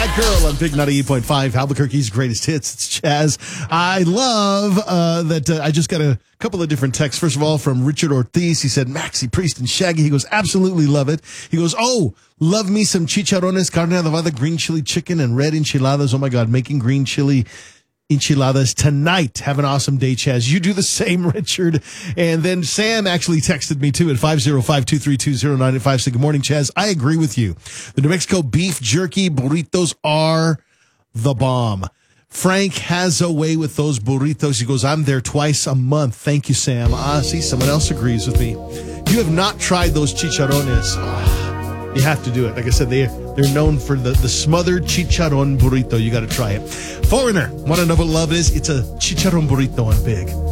Bad Girl on Big 98.5, Albuquerque's greatest hits. It's Chaz. I love that I just got a couple of different texts. First of all, from Richard Ortiz. He said, Maxi, Priest, and Shaggy. He goes, absolutely love it. He goes, oh, love me some chicharrones, carne adobada, green chili chicken, and red enchiladas. Oh, my God, making green chili enchiladas tonight. Have an awesome day, Chaz. You do the same, Richard. And then Sam actually texted me too at 505-232-0985. Said, good morning, Chaz. I agree with you. The New Mexico beef jerky burritos are the bomb. Frank has a way with those burritos. He goes, I'm there twice a month. Thank you, Sam. See, someone else agrees with me. You have not tried those chicharrones. You have to do it. Like I said, they're known for the smothered chicharron burrito. You got to try it. Foreigner, want to know what love is? It's a chicharron burrito on Big.